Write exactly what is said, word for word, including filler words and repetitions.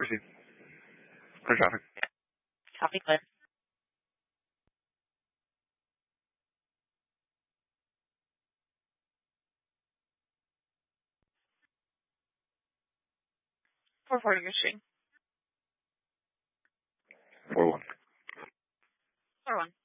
Proceed. Clear traffic. Copy, clear. four forty your street. four one. four one.